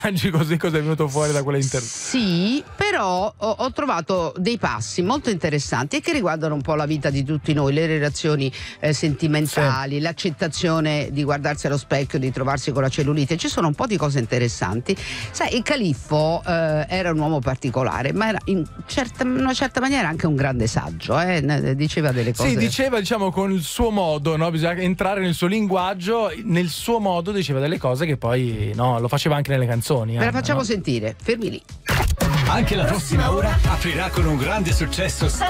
così cosa è venuto fuori da quella intervista? Sì, però ho trovato dei passi molto interessanti e che riguardano un po' la vita di tutti noi, le relazioni sentimentali, sì, l'accettazione di guardarsi allo specchio, di trovarsi con la cellulite. Ci sono un po' di cose interessanti. Sai, il califfo era un uomo particolare, ma era in una certa maniera anche un grande saggio, diceva delle cose. Sì, diceva, diciamo, con il suo modo, no? Bisogna entrare nel suo linguaggio, nel suo modo diceva delle cose che poi, no, lo faceva anche nelle canzoni. Ve la facciamo no? sentire, fermi lì. Anche la prossima ora aprirà con un grande successo